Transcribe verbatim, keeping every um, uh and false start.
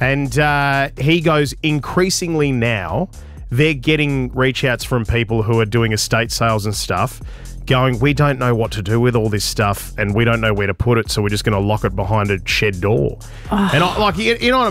And uh, he goes, increasingly now, they're getting reach outs from people who are doing estate sales and stuff, going, we don't know what to do with all this stuff and we don't know where to put it, so we're just going to lock it behind a shed door. Oh. And I, like, you, you know what I